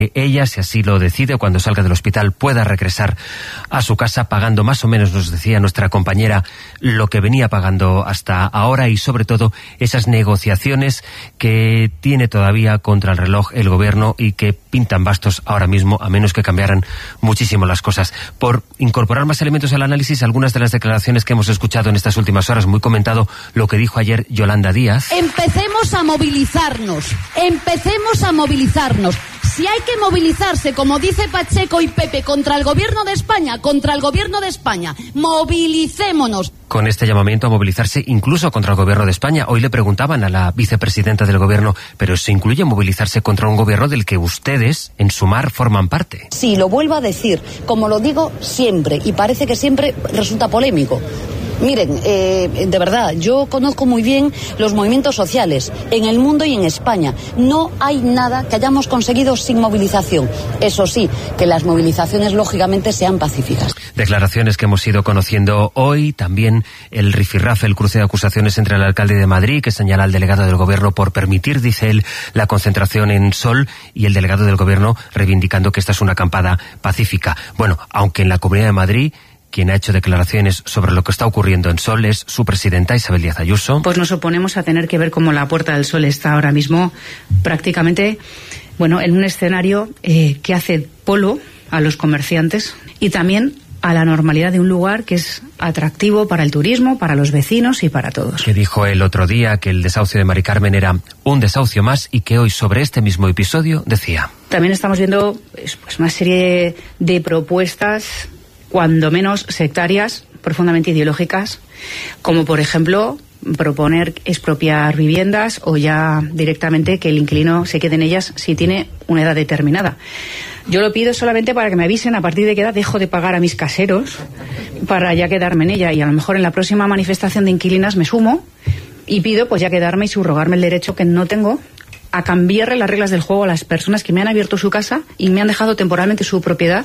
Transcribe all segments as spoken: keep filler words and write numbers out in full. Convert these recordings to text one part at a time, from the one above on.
ella, si así lo decide, cuando salga del hospital pueda regresar a su casa pagando más o menos, nos decía nuestra compañera, lo que venía pagando hasta ahora, y sobre todo esas negociaciones que tiene todavía contra el reloj el gobierno y que pintan bastos ahora mismo, a menos que cambiaran muchísimo las cosas. Por incorporar más elementos al análisis, algunas de las declaraciones que hemos escuchado en estas últimas horas, muy comentado lo que dijo ayer Yolanda Díaz. Empecemos a movilizarnos, empecemos a movilizarnos. Si hay que movilizarse, como dice Pacheco y Pepe, contra el gobierno de España, contra el gobierno de España, movilicémonos. Con este llamamiento a movilizarse incluso contra el gobierno de España, hoy le preguntaban a la vicepresidenta del gobierno, pero ¿se incluye movilizarse contra un gobierno del que ustedes, en Sumar, forman parte? Sí, lo vuelvo a decir, como lo digo siempre, y parece que siempre resulta polémico. Miren, eh, de verdad, yo conozco muy bien los movimientos sociales en el mundo y en España. No hay nada que hayamos conseguido sin movilización. Eso sí, que las movilizaciones lógicamente sean pacíficas. Declaraciones que hemos ido conociendo hoy, también el rifirrafe, el cruce de acusaciones entre el alcalde de Madrid, que señala al delegado del gobierno por permitir, dice él, la concentración en Sol, y el delegado del gobierno reivindicando que esta es una acampada pacífica. Bueno, aunque en la Comunidad de Madrid quien ha hecho declaraciones sobre lo que está ocurriendo en Sol es su presidenta, Isabel Díaz Ayuso. Pues nos oponemos a tener que ver cómo la Puerta del Sol está ahora mismo prácticamente, bueno, en un escenario eh, que hace polo a los comerciantes y también a la normalidad de un lugar que es atractivo para el turismo, para los vecinos y para todos. Que dijo el otro día que el desahucio de Mari Carmen era un desahucio más, y que hoy sobre este mismo episodio decía. También estamos viendo pues, una serie de propuestas cuando menos sectarias, profundamente ideológicas, como por ejemplo proponer expropiar viviendas o ya directamente que el inquilino se quede en ellas si tiene una edad determinada. Yo lo pido solamente para que me avisen a partir de qué edad dejo de pagar a mis caseros para ya quedarme en ella, y a lo mejor en la próxima manifestación de inquilinas me sumo y pido pues ya quedarme y subrogarme el derecho que no tengo a cambiarle las reglas del juego a las personas que me han abierto su casa y me han dejado temporalmente su propiedad.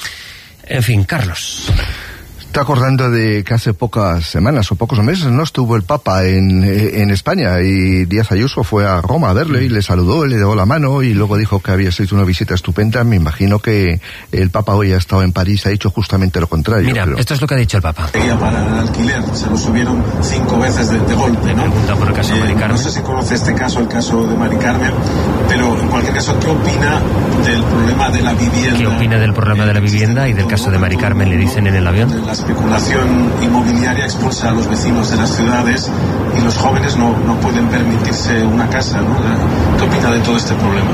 En fin, Carlos. Estoy acordando de que hace pocas semanas o pocos meses no estuvo el Papa en, en España, y Díaz Ayuso fue a Roma a verle y le saludó, le dio la mano y luego dijo que había sido una visita estupenda. Me imagino que el Papa hoy ha estado en París, ha dicho justamente lo contrario. Mira, pero... esto es lo que ha dicho el Papa. Para el alquiler se lo subieron cinco veces de, de golpe, ¿no? Pregunta por el caso de Mari Carmen. Eh, no sé si conoce este caso, el caso de Mari Carmen, pero en cualquier caso, ¿qué opina del problema de la vivienda? ¿Qué opina del problema de la vivienda y del caso de Mari Carmen? Le dicen en el avión. La especulación inmobiliaria expulsa a los vecinos de las ciudades y los jóvenes no, no pueden permitirse una casa, ¿no? ¿Qué opina de todo este problema?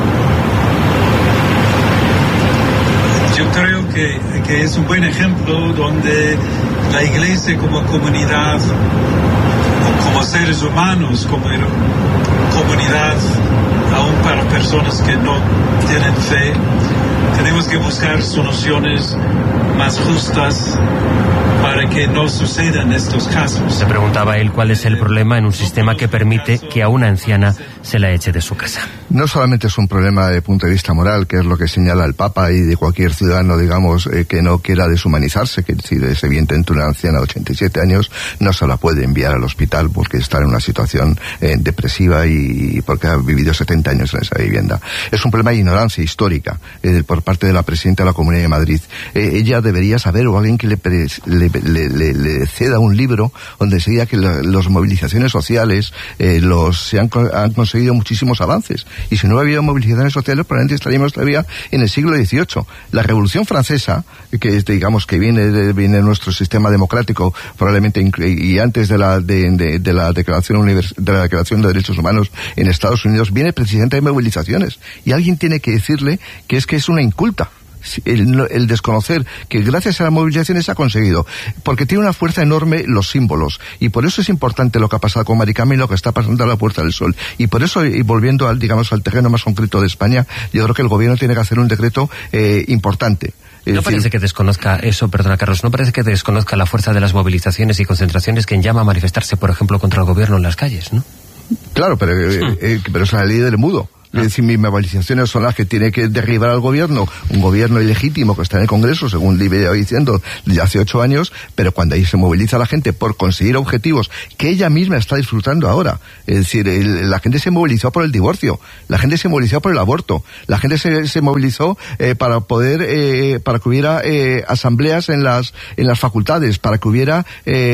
Yo creo que, que es un buen ejemplo donde la Iglesia como comunidad, como seres humanos, como comunidad, aún para personas que no tienen fe, tenemos que buscar soluciones más justas para que no sucedan estos casos. Se preguntaba él cuál es el problema en un sistema que permite que a una anciana se la eche de su casa. No solamente es un problema de punto de vista moral, que es lo que señala el Papa y de cualquier ciudadano, digamos, eh, que no quiera deshumanizarse, que decir, es evidentemente una anciana de ochenta y siete años no se la puede enviar al hospital porque está en una situación eh, depresiva y porque ha vivido setenta años en esa vivienda. Es un problema de ignorancia histórica eh, por parte de la presidenta de la Comunidad de Madrid. Eh, ella debería saber, o alguien que le, le, le, le, le ceda un libro donde se diga que la, las movilizaciones sociales eh, los se han, han conseguido muchísimos avances. Y si no hubiera movilizaciones sociales, probablemente estaríamos todavía en el siglo dieciocho. La Revolución Francesa, que es, digamos, que viene de, viene de nuestro sistema democrático, probablemente, y antes de la de, de, de la Declaración Univers, de la Declaración de Derechos Humanos en Estados Unidos, viene precisamente de movilizaciones. Y alguien tiene que decirle que es que es una inculta. El, el desconocer que gracias a las movilizaciones se ha conseguido, porque tiene una fuerza enorme los símbolos, y por eso es importante lo que ha pasado con Mari Carmen y lo que está pasando a la Puerta del Sol. Y por eso, y volviendo al, digamos, al terreno más concreto de España, yo creo que el gobierno tiene que hacer un decreto eh, importante. No decir... parece que desconozca eso, perdona Carlos, no parece que desconozca la fuerza de las movilizaciones y concentraciones que llama a manifestarse, por ejemplo, contra el gobierno en las calles, ¿no? Claro, pero, sí. eh, eh, pero es la ley del mudo. Es decir, mis movilizaciones son las que tiene que derribar al gobierno, un gobierno ilegítimo que está en el Congreso, según le iba diciendo, desde hace ocho años, pero cuando ahí se moviliza la gente por conseguir objetivos que ella misma está disfrutando ahora. Es decir, el, la gente se movilizó por el divorcio, la gente se movilizó por el aborto, la gente se, se movilizó eh, para poder, eh, para que hubiera eh, asambleas en las, en las facultades, para que hubiera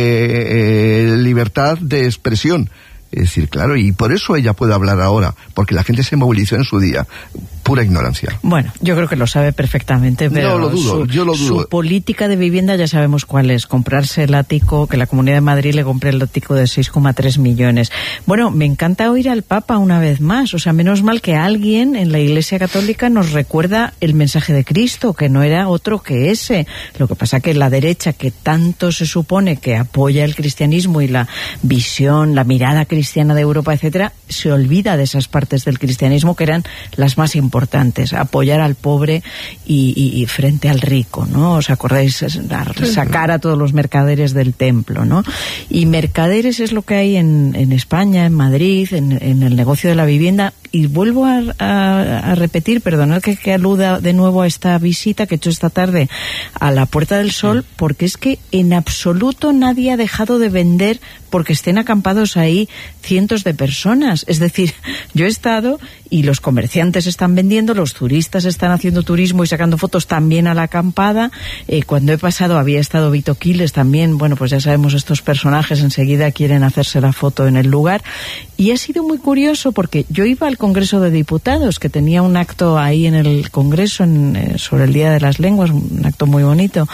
eh, eh, libertad de expresión. Es decir, claro, y por eso ella puede hablar ahora, porque la gente se movilizó en su día. Pura ignorancia. Bueno, yo creo que lo sabe perfectamente, pero no, lo dudo, su, yo lo dudo. Su política de vivienda ya sabemos cuál es, comprarse el ático, que la Comunidad de Madrid le compre el ático de seis coma tres millones. Bueno, me encanta oír al Papa una vez más, o sea, menos mal que alguien en la Iglesia Católica nos recuerda el mensaje de Cristo, que no era otro que ese. Lo que pasa que la derecha, que tanto se supone que apoya el cristianismo y la visión, la mirada cristiana de Europa, etcétera, se olvida de esas partes del cristianismo que eran las más importantes. importantes, apoyar al pobre y, y, y frente al rico, ¿no? ¿Os acordáis? Sacar a todos los mercaderes del templo, ¿no? Y mercaderes es lo que hay en, en España, en Madrid, en, en el negocio de la vivienda. Y vuelvo a, a, a repetir, perdonad que, que aluda de nuevo a esta visita que he hecho esta tarde a la Puerta del Sol, porque es que en absoluto nadie ha dejado de vender porque estén acampados ahí cientos de personas. Es decir, yo he estado y los comerciantes están vendiendo, los turistas están haciendo turismo y sacando fotos también a la acampada. Eh, cuando he pasado había estado Vito Quiles también, bueno, pues ya sabemos, estos personajes enseguida quieren hacerse la foto en el lugar. Y ha sido muy curioso porque yo iba al Congreso de Diputados, que tenía un acto ahí en el Congreso en, eh, sobre el Día de las Lenguas, un acto muy bonito,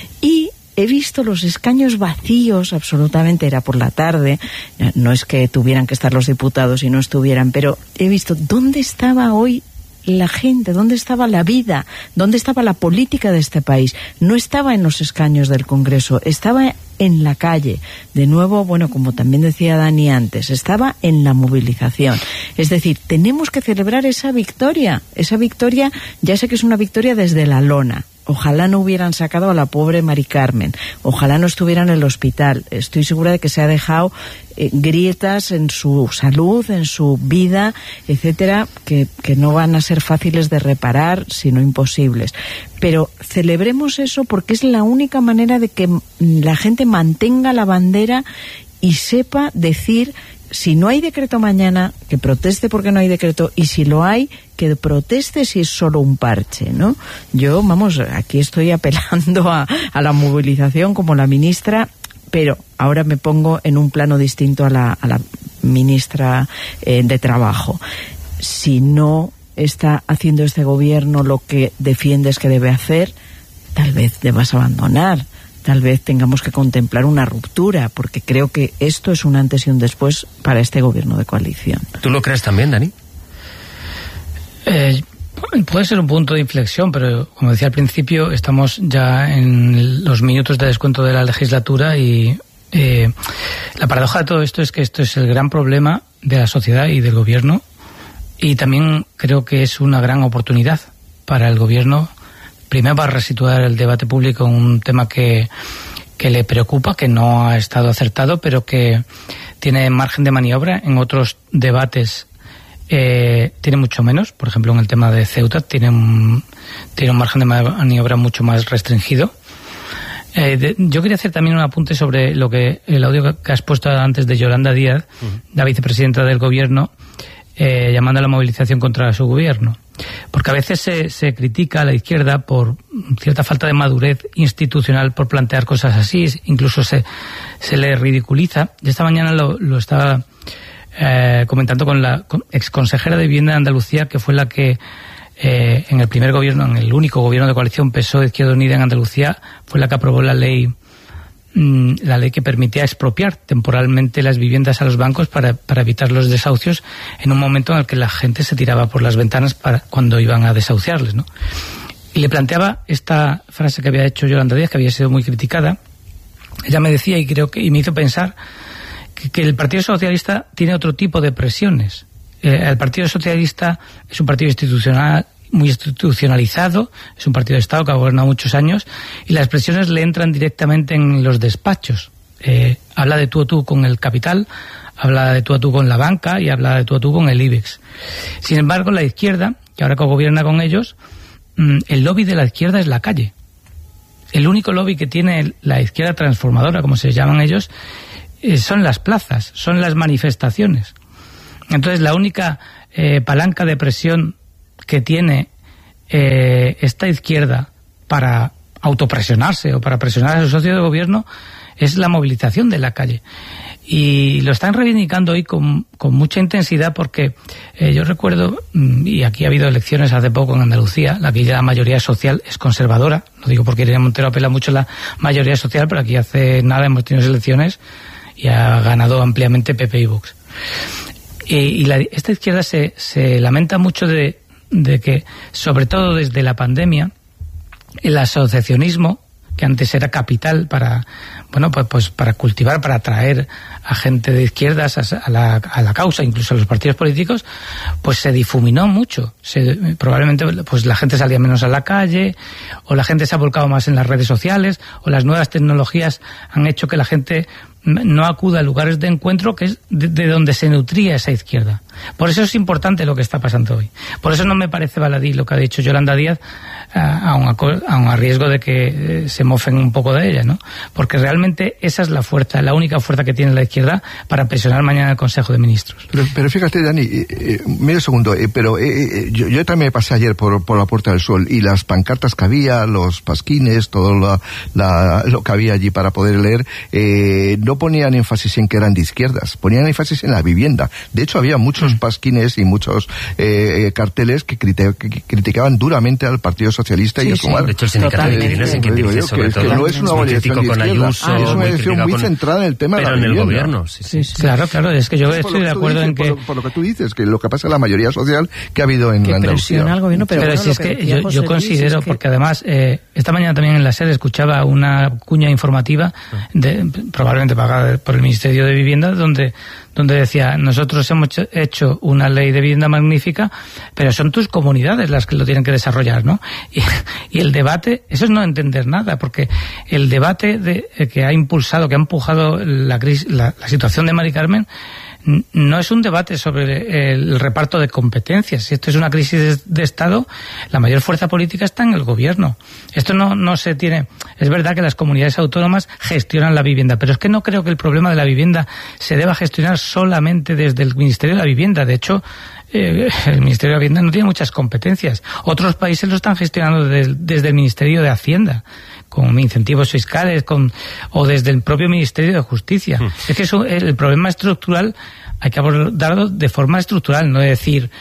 y he visto los escaños vacíos, absolutamente, era por la tarde, no es que tuvieran que estar los diputados y no estuvieran, pero he visto dónde estaba hoy la gente, dónde estaba la vida, dónde estaba la política de este país. No estaba en los escaños del Congreso, estaba en la calle. De nuevo, bueno, como también decía Dani antes, estaba en la movilización. Es decir, tenemos que celebrar esa victoria. Esa victoria, ya sé que es una victoria desde la lona. Ojalá no hubieran sacado a la pobre Mari Carmen. Ojalá no estuviera en el hospital. Estoy segura de que se ha dejado eh, grietas en su salud, en su vida, etcétera, que, que no van a ser fáciles de reparar, sino imposibles. Pero celebremos eso porque es la única manera de que la gente mantenga la bandera y sepa decir, si no hay decreto mañana, que proteste porque no hay decreto, y si lo hay, que proteste si es solo un parche, ¿no? Yo, vamos, aquí estoy apelando a, a la movilización como la ministra, pero ahora me pongo en un plano distinto a la, a la ministra eh, de Trabajo. Si no está haciendo este gobierno lo que defiendes que debe hacer, tal vez debas abandonar. Tal vez tengamos que contemplar una ruptura, porque creo que esto es un antes y un después para este gobierno de coalición. ¿Tú lo crees también, Dani? Eh, puede ser un punto de inflexión, pero como decía al principio, estamos ya en los minutos de descuento de la legislatura y eh, la paradoja de todo esto es que esto es el gran problema de la sociedad y del gobierno, y también creo que es una gran oportunidad para el gobierno. Primero, para resituar el debate público en un tema que, que le preocupa, que no ha estado acertado, pero que tiene margen de maniobra. En otros debates eh, tiene mucho menos. Por ejemplo, en el tema de Ceuta tiene un, tiene un margen de maniobra mucho más restringido. Eh, de, yo quería hacer también un apunte sobre lo que el audio que has puesto antes de Yolanda Díaz, uh-huh. la vicepresidenta del Gobierno, eh, llamando a la movilización contra su gobierno. Porque a veces se, se critica a la izquierda por cierta falta de madurez institucional por plantear cosas así, incluso se, se le ridiculiza. Y esta mañana lo, lo estaba eh, comentando con la exconsejera de Vivienda de Andalucía, que fue la que eh, en el primer gobierno, en el único gobierno de coalición P S O E Izquierda Unida en Andalucía, fue la que aprobó la ley la ley que permitía expropiar temporalmente las viviendas a los bancos para, para evitar los desahucios en un momento en el que la gente se tiraba por las ventanas para cuando iban a desahuciarles, ¿no? Y le planteaba esta frase que había hecho Yolanda Díaz, que había sido muy criticada. Ella me decía, y creo que y me hizo pensar que, que el Partido Socialista tiene otro tipo de presiones. Eh, el Partido Socialista es un partido institucional muy institucionalizado, es un partido de Estado que ha gobernado muchos años, y las presiones le entran directamente en los despachos. Eh, habla de tú a tú con el capital, habla de tú a tú con la banca y habla de tú a tú con el IBEX. Sin embargo, la izquierda, que ahora gobierna con ellos, el lobby de la izquierda es la calle. El único lobby que tiene la izquierda transformadora, como se llaman ellos, son las plazas, son las manifestaciones. Entonces, la única eh, palanca de presión que tiene eh, esta izquierda para autopresionarse o para presionar a su socio de gobierno es la movilización de la calle. Y lo están reivindicando hoy con, con mucha intensidad porque eh, yo recuerdo, y aquí ha habido elecciones hace poco en Andalucía, la que ya la mayoría social es conservadora, lo digo porque Irene Montero apela mucho a la mayoría social, pero aquí hace nada hemos tenido elecciones y ha ganado ampliamente P P y Vox. Y, y la, esta izquierda se, se lamenta mucho de, de que, sobre todo desde la pandemia, el asociacionismo, que antes era capital para, bueno, pues, pues para cultivar, para atraer a gente de izquierdas a, a, la, a la causa, incluso a los partidos políticos, pues se difuminó mucho. Se, probablemente pues la gente salía menos a la calle, o la gente se ha volcado más en las redes sociales, o las nuevas tecnologías han hecho que la gente no acuda a lugares de encuentro que es de, de donde se nutría esa izquierda. Por eso es importante lo que está pasando hoy. Por eso no me parece baladí lo que ha dicho Yolanda Díaz, aun a, aun a riesgo de que eh, se mofen un poco de ella, ¿no? Porque realmente esa es la fuerza, la única fuerza que tiene la izquierda para presionar mañana el Consejo de Ministros. Pero, pero fíjate, Dani, eh, eh, medio segundo, eh, pero eh, eh, yo, yo también me pasé ayer por, por la Puerta del Sol y las pancartas que había, los pasquines, todo la, la, lo que había allí para poder leer, eh, no ponían énfasis en que eran de izquierdas, ponían énfasis en la vivienda. De hecho, había muchos pasquines y muchos eh, carteles que, criti- que criticaban duramente al Partido Socialista sí, y a Sumar. Sí. De hecho, el sindicato de inquilinos en quien dirige sobre que, todo. Que no es una variación de con Ayuso, ah, es una variación muy, con, centrada en el tema pero de la en vivienda. el gobierno. Sí, sí, sí. Claro, claro, es que yo es estoy de acuerdo dices, en que... Por lo, por lo que tú dices, que lo que pasa es la mayoría social que ha habido en que Andalucía. Al gobierno, pero pero bueno, si es que, que yo, yo considero, es que... porque además, eh, esta mañana también en la SER escuchaba una cuña informativa, de, probablemente pagada por el Ministerio de Vivienda, donde donde decía, nosotros hemos hecho una ley de vivienda magnífica, pero son tus comunidades las que lo tienen que desarrollar, ¿no? Y, y el debate, eso es no entender nada, porque el debate de, que ha impulsado, que ha empujado la, crisis, la, la situación de Mari Carmen, no es un debate sobre el reparto de competencias. Si esto es una crisis de, de Estado, la mayor fuerza política está en el gobierno. Esto no, no se tiene... Es verdad que las comunidades autónomas gestionan la vivienda, pero es que no creo que el problema de la vivienda se deba gestionar solamente desde el Ministerio de la Vivienda. De hecho, eh, el Ministerio de la Vivienda no tiene muchas competencias. Otros países lo están gestionando desde, desde el Ministerio de Hacienda, con incentivos fiscales, con o desde el propio Ministerio de Justicia. Mm. Es que eso, el problema estructural hay que abordarlo de forma estructural, no decir,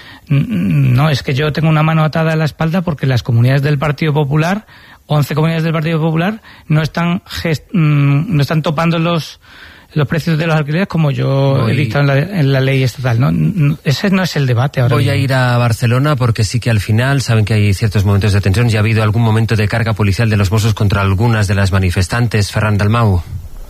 no, es que yo tengo una mano atada a la espalda porque las comunidades del Partido Popular, once comunidades del Partido Popular, no están gest, no están topando los los precios de los alquileres como yo voy, he dictado en la, en la ley estatal, ¿no? No, ese no es el debate ahora Voy mismo. a ir a Barcelona porque sí que al final saben que hay ciertos momentos de tensión y ha habido algún momento de carga policial de los Mossos contra algunas de las manifestantes. Ferran Dalmau.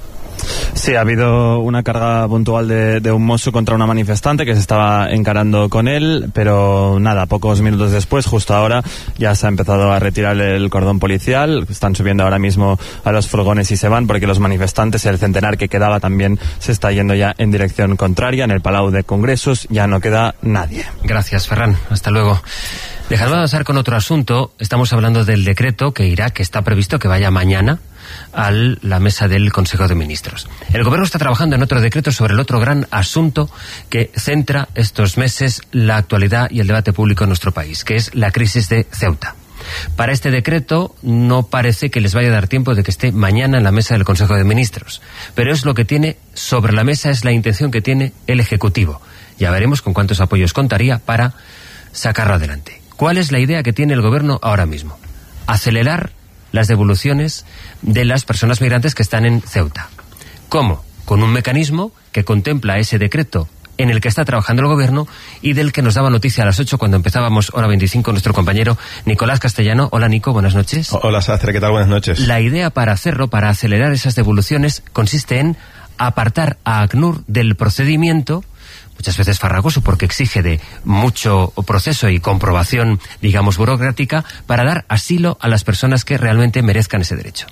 Sí, ha habido una carga puntual de, de un mozo contra una manifestante que se estaba encarando con él, pero nada, pocos minutos después, justo ahora, ya se ha empezado a retirar el cordón policial. Están subiendo ahora mismo a los furgones y se van porque los manifestantes, el centenar que quedaba también se está yendo ya en dirección contraria. En el Palau de Congresos ya no queda nadie. Gracias, Ferran. Hasta luego. Dejadme avanzar con otro asunto. Estamos hablando del decreto que irá, que está previsto que vaya mañana a la mesa del Consejo de Ministros. El Gobierno está trabajando en otro decreto sobre el otro gran asunto que centra estos meses la actualidad y el debate público en nuestro país, que es la crisis de Ceuta. Para este decreto no parece que les vaya a dar tiempo de que esté mañana en la mesa del Consejo de Ministros, pero es lo que tiene sobre la mesa, es la intención que tiene el Ejecutivo. Ya veremos con cuántos apoyos contaría para sacarlo adelante. ¿Cuál es la idea que tiene el Gobierno ahora mismo? Acelerar las devoluciones de las personas migrantes que están en Ceuta. ¿Cómo? Con un mecanismo que contempla ese decreto en el que está trabajando el Gobierno y del que nos daba noticia a las ocho cuando empezábamos hora veinticinco nuestro compañero Nicolás Castellano. Hola, Nico, buenas noches. Hola, Sastre, ¿qué tal? Buenas noches. La idea para hacerlo, para acelerar esas devoluciones, consiste en apartar a ACNUR del procedimiento, muchas veces farragoso porque exige de mucho proceso y comprobación, digamos, burocrática, para dar asilo a las personas que realmente merezcan ese derecho.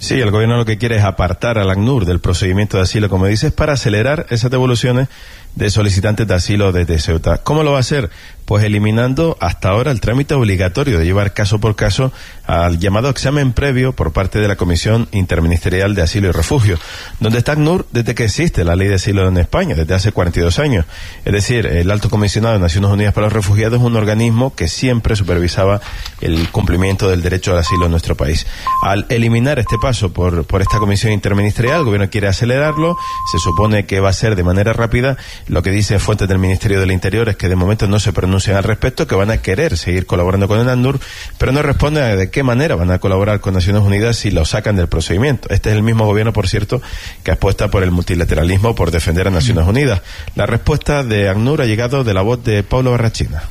Sí, el gobierno lo que quiere es apartar al ACNUR del procedimiento de asilo, como dices, para acelerar esas devoluciones de solicitantes de asilo desde Ceuta. ¿Cómo lo va a hacer? Pues eliminando hasta ahora el trámite obligatorio de llevar caso por caso al llamado examen previo por parte de la Comisión Interministerial de Asilo y Refugio, donde está ACNUR desde que existe la ley de asilo en España, desde hace cuarenta y dos años. Es decir, el Alto Comisionado de Naciones Unidas para los Refugiados es un organismo que siempre supervisaba el cumplimiento del derecho al asilo en nuestro país. Al eliminar este paso por, por esta Comisión Interministerial, el gobierno quiere acelerarlo, se supone que va a ser de manera rápida. Lo que dicen fuentes del Ministerio del Interior es que de momento no se pronuncian al respecto, que van a querer seguir colaborando con el ACNUR, pero no responden a de qué manera van a colaborar con Naciones Unidas si lo sacan del procedimiento. Este es el mismo gobierno, por cierto, que apuesta por el multilateralismo, por defender a Naciones Unidas. La respuesta de ACNUR ha llegado de la voz de Pablo Barrachina.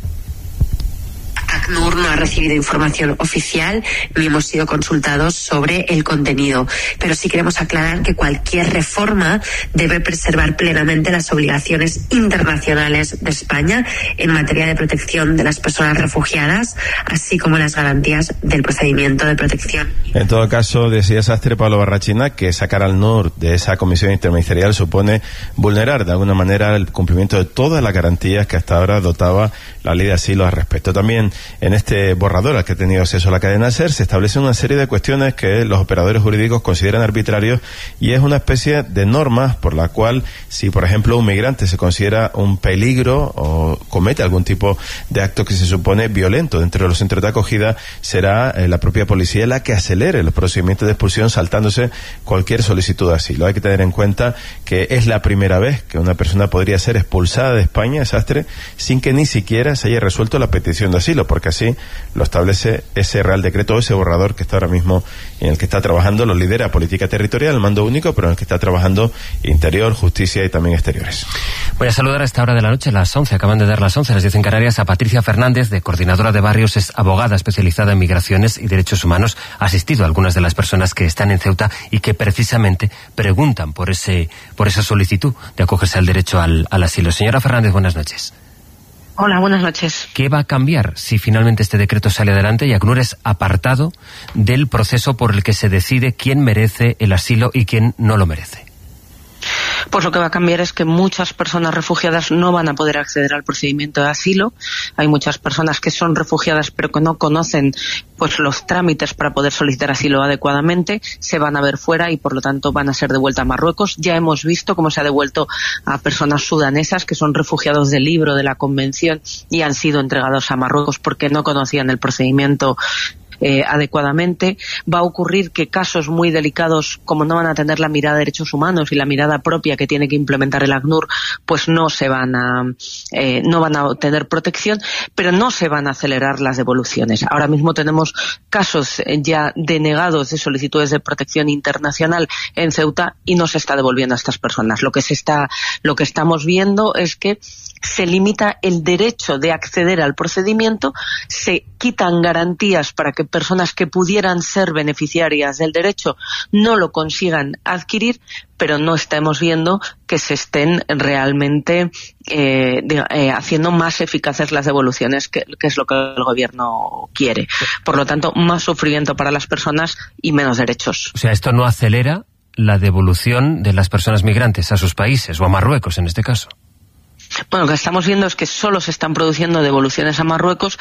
ACNUR no ha recibido información oficial ni hemos sido consultados sobre el contenido, pero sí queremos aclarar que cualquier reforma debe preservar plenamente las obligaciones internacionales de España en materia de protección de las personas refugiadas, así como las garantías del procedimiento de protección. En todo caso, decía Sastre Pablo Barrachina que sacar al ACNUR de esa comisión interministerial supone vulnerar de alguna manera el cumplimiento de todas las garantías que hasta ahora dotaba la ley de asilo al respecto. También en este borrador al que ha tenido acceso la cadena SER se establece una serie de cuestiones que los operadores jurídicos consideran arbitrarios y es una especie de norma por la cual si por ejemplo un migrante se considera un peligro o comete algún tipo de acto que se supone violento dentro de los centros de acogida, será eh, la propia policía la que acelere los procedimientos de expulsión saltándose cualquier solicitud de asilo. Hay que tener en cuenta que es la primera vez que una persona podría ser expulsada de España, Sastre, sin que ni siquiera se haya resuelto la petición de asilo, porque así lo establece ese Real Decreto, ese borrador que está ahora mismo, en el que está trabajando, lo lidera Política Territorial, el mando único, pero en el que está trabajando Interior, Justicia y también Exteriores. Voy a saludar a esta hora de la noche, las once, acaban de dar las once, las diez en Canarias, a Patricia Fernández, de Coordinadora de Barrios, es abogada especializada en migraciones y derechos humanos, ha asistido a algunas de las personas que están en Ceuta y que precisamente preguntan por ese, por esa solicitud de acogerse al derecho al, al asilo. Señora Fernández, buenas noches. Hola, buenas noches. ¿Qué va a cambiar si finalmente este decreto sale adelante y ACNUR es apartado del proceso por el que se decide quién merece el asilo y quién no lo merece? Pues lo que va a cambiar es que muchas personas refugiadas no van a poder acceder al procedimiento de asilo. Hay muchas personas que son refugiadas pero que no conocen pues los trámites para poder solicitar asilo adecuadamente, se van a ver fuera y por lo tanto van a ser devueltas a Marruecos. Ya hemos visto cómo se ha devuelto a personas sudanesas que son refugiados del libro de la Convención y han sido entregados a Marruecos porque no conocían el procedimiento Eh, adecuadamente. Va a ocurrir que casos muy delicados, como no van a tener la mirada de derechos humanos y la mirada propia que tiene que implementar el ACNUR, pues no se van a eh, no van a obtener protección, pero no se van a acelerar las devoluciones. Ahora mismo tenemos casos ya denegados de solicitudes de protección internacional en Ceuta y no se está devolviendo a estas personas. Lo que se está, lo que estamos viendo es que se limita el derecho de acceder al procedimiento, se quitan garantías para que personas que pudieran ser beneficiarias del derecho no lo consigan adquirir, pero no estamos viendo que se estén realmente eh, de, eh, haciendo más eficaces las devoluciones, que, que es lo que el gobierno quiere. Por lo tanto, más sufrimiento para las personas y menos derechos. O sea, esto no acelera la devolución de las personas migrantes a sus países, o a Marruecos en este caso. Bueno, lo que estamos viendo es que solo se están produciendo devoluciones a Marruecos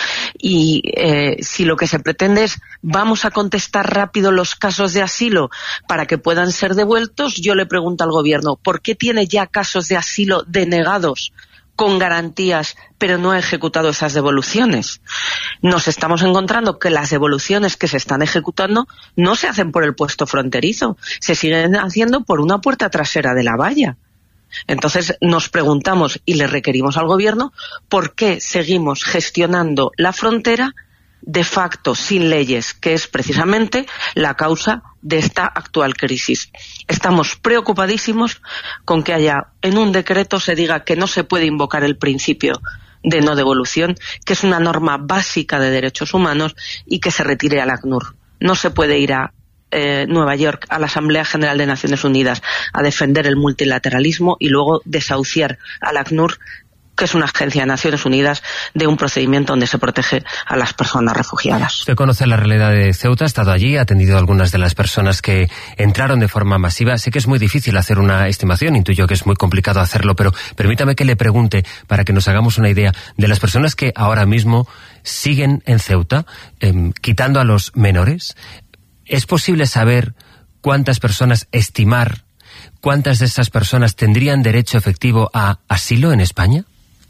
y eh, si lo que se pretende es vamos a contestar rápido los casos de asilo para que puedan ser devueltos, yo le pregunto al gobierno, ¿por qué tiene ya casos de asilo denegados con garantías pero no ha ejecutado esas devoluciones? Nos estamos encontrando que las devoluciones que se están ejecutando no se hacen por el puesto fronterizo, se siguen haciendo por una puerta trasera de la valla. Entonces nos preguntamos y le requerimos al gobierno por qué seguimos gestionando la frontera de facto sin leyes, que es precisamente la causa de esta actual crisis. Estamos preocupadísimos con que haya en un decreto se diga que no se puede invocar el principio de no devolución, que es una norma básica de derechos humanos, y que se retire al ACNUR. No se puede ir a Eh, Nueva York a la Asamblea General de Naciones Unidas a defender el multilateralismo y luego desahuciar al ACNUR que es una agencia de Naciones Unidas de un procedimiento donde se protege a las personas refugiadas. Usted conoce la realidad de Ceuta, ha estado allí, ha atendido a algunas de las personas que entraron de forma masiva. Sé que es muy difícil hacer una estimación, intuyo que es muy complicado hacerlo, pero permítame que le pregunte, para que nos hagamos una idea, de las personas que ahora mismo siguen en Ceuta, eh, quitando a los menores, ¿es posible saber cuántas personas, estimar cuántas de esas personas tendrían derecho efectivo a asilo en España?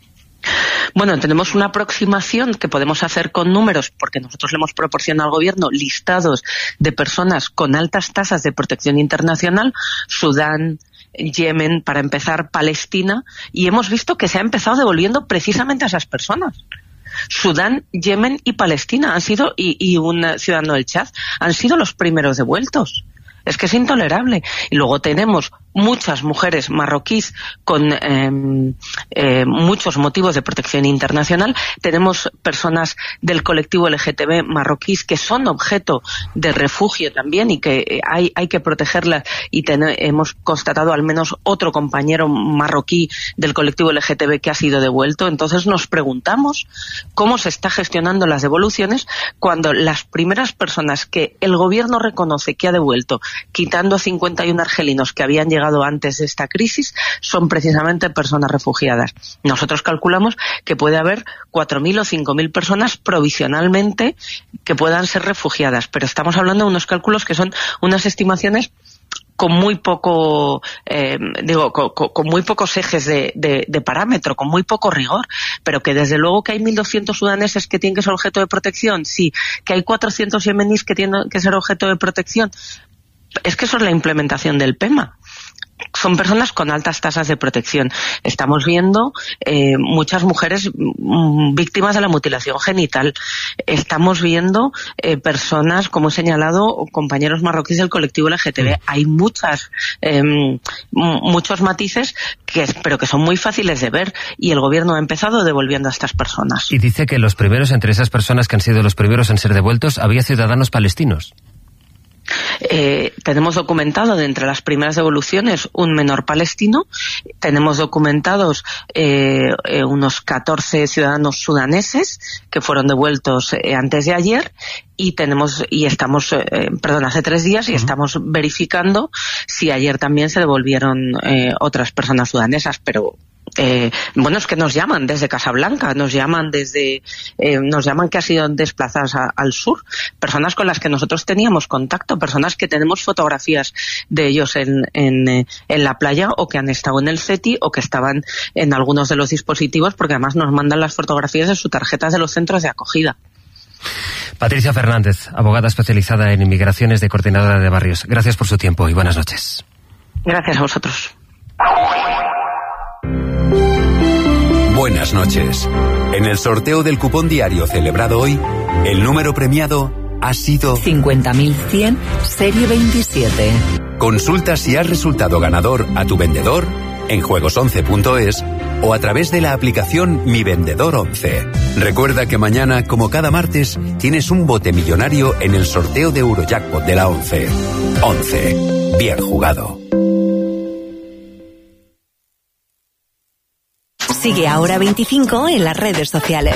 Bueno, tenemos una aproximación que podemos hacer con números, porque nosotros le hemos proporcionado al gobierno listados de personas con altas tasas de protección internacional, Sudán, Yemen, para empezar, Palestina, y hemos visto que se ha empezado devolviendo precisamente a esas personas. Sudán, Yemen y Palestina han sido, y, y un ciudadano del Chad, han sido los primeros devueltos. Es que es intolerable. Y luego tenemos muchas mujeres marroquíes con eh, eh, muchos motivos de protección internacional. Tenemos personas del colectivo L G T B marroquíes que son objeto de refugio también y que hay, hay que protegerlas, y ten, hemos constatado al menos otro compañero marroquí del colectivo L G T B que ha sido devuelto. Entonces nos preguntamos cómo se está gestionando las devoluciones cuando las primeras personas que el gobierno reconoce que ha devuelto, quitando a cincuenta y uno argelinos que habían llegado antes de esta crisis, son precisamente personas refugiadas. Nosotros calculamos que puede haber cuatro mil o cinco mil personas provisionalmente que puedan ser refugiadas, pero estamos hablando de unos cálculos que son unas estimaciones con muy poco, eh, digo, con, con muy pocos ejes de, de, de parámetro, con muy poco rigor, pero que desde luego que hay mil doscientos sudaneses que tienen que ser objeto de protección, sí, que hay cuatrocientos yemeníes que tienen que ser objeto de protección. Es que eso es la implementación del P E M A. Son personas con altas tasas de protección. Estamos viendo eh, muchas mujeres mm, víctimas de la mutilación genital. Estamos viendo eh, personas, como he señalado, compañeros marroquíes del colectivo L G T B. Hay muchas, eh, muchos matices, que, pero que son muy fáciles de ver, y el gobierno ha empezado devolviendo a estas personas. Y dice que los primeros, entre esas personas que han sido los primeros en ser devueltos, había ciudadanos palestinos. Eh, tenemos documentado de entre las primeras devoluciones un menor palestino, tenemos documentados eh, eh, unos catorce ciudadanos sudaneses que fueron devueltos eh, antes de ayer, y tenemos y estamos, eh, perdón, hace tres días, y uh-huh. estamos verificando si ayer también se devolvieron eh, otras personas sudanesas, pero Eh, bueno, es que nos llaman desde Casablanca, nos llaman desde, eh, nos llaman que han sido desplazadas a, al sur, personas con las que nosotros teníamos contacto, personas que tenemos fotografías de ellos en, en, eh, en la playa, o que han estado en el CETI, o que estaban en algunos de los dispositivos, porque además nos mandan las fotografías de sus tarjetas de los centros de acogida. Patricia Fernández, abogada especializada en inmigraciones de Coordinadora de Barrios. Gracias por su tiempo y buenas noches. Gracias a vosotros. Buenas noches. En el sorteo del cupón diario celebrado hoy, el número premiado ha sido cincuenta mil cien, serie veintisiete. Consulta si has resultado ganador a tu vendedor en juegos once punto es o a través de la aplicación Mi Vendedor once. Recuerda que mañana, como cada martes, tienes un bote millonario en el sorteo de Eurojackpot de la once. once. Bien jugado. Sigue Ahora veinticinco en las redes sociales.